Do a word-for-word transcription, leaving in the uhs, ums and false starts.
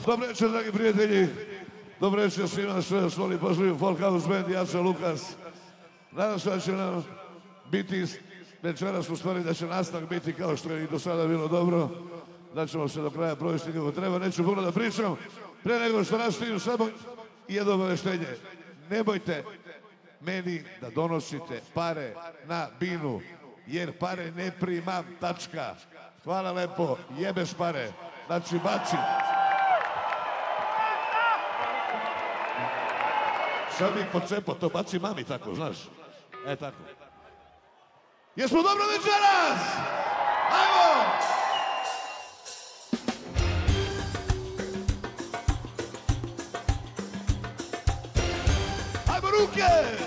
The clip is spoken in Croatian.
Dobro večer, dragi prijatelji. Dobro večer svima što nas voli pozdravim Folk House Band, ja sam Lukas. Nadam se da će nam biti večeras, u stvari da će nastavak biti kao što je i do sada bilo dobro. Da ćemo se do kraja provesti kako treba. Neću puno da pričam. Pre nego što nastavim, samo jedno obaveštenje. Nemojte meni da donosite pare na binu, jer pare ne primam, tačka. Hvala lepo, jebeš pare. Znači, baci. Sad bih pocepo, to baci mami tako, znaš. E, tako. Jesmo dobro večeras? Ajmo! Ajmo ruke!